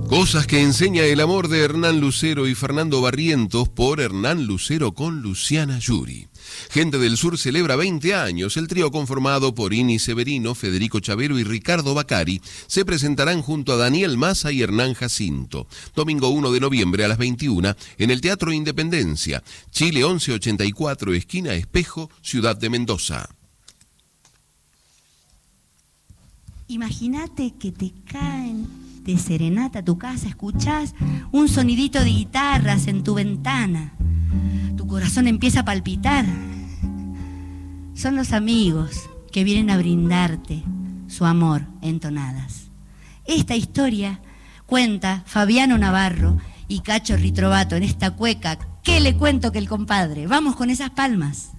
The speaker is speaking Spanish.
Cosas que enseña el amor de Hernán Lucero y Fernando Barrientos por Hernán Lucero con Luciana Yuri. Gente del Sur celebra 20 años. El trío conformado por Ini Severino, Federico Chavero y Ricardo Bacari se presentarán junto a Daniel Massa y Hernán Jacinto. Domingo 1 de noviembre a las 21 en el Teatro Independencia, Chile 1184, esquina Espejo, Ciudad de Mendoza. Imagínate que te caen de serenata a tu casa, escuchás un sonidito de guitarras en tu ventana. Tu corazón empieza a palpitar. Son los amigos que vienen a brindarte su amor en tonadas. Esta historia cuenta Fabiano Navarro y Cacho Ritrovato en esta cueca. ¿Qué le cuento que el compadre? Vamos con esas palmas.